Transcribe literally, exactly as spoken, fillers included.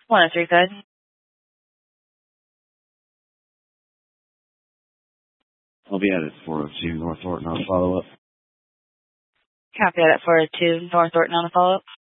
one oh three, good. I'll be at it four oh two North Thornton on follow-up. Copy that at four oh two North Thornton on a follow-up.